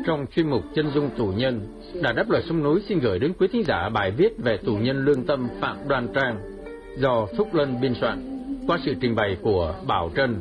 trong chuyên mục Chân dung tù nhân, Đài Đáp Lời Sông Núi xin gửi đến quý thính giả bài viết về tù nhân lương tâm Phạm Đoan Trang do Phúc Lân biên soạn qua sự trình bày của Bảo Trân.